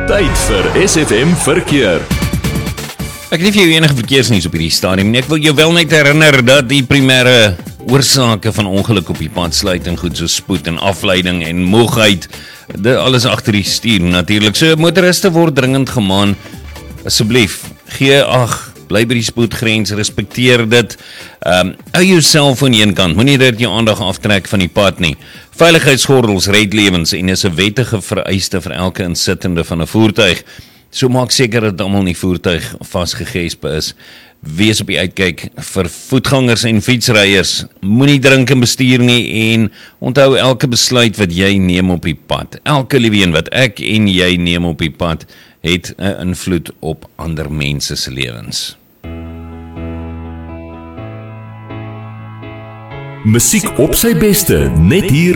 Tyd vir SFM Verkeer. Ek het nie vir jou enige verkeersnuus op hierdie stadium nie. Ek wil jou wel net herinner dat die primêre oorsake van ongeluk op die pad sluiting goed so spoed en afleiding en moegheid, dit alles agter die stuur natuurlik. So motoriste word dringend gemaan, asseblief, gee ag, bly by die spoedgrens, respekteer dit. Hou jou selfoon eenkant, moenie dit jou aandag aftrek van die pad nie. Veiligheidsgordels red lewens en is 'n wettige vereiste vir elke insittende van 'n voertuig. So maak seker dat almal in die voertuig vasgegespe is. Wees op die uitkyk vir voetgangers en fietsryers. Moenie drink en bestuur nie en onthou elke besluit wat jy neem op die pad. Elke liewe een wat ek en jy neem op die pad het 'n invloed op ander mense se lewens. Musiek op sy beste, net hier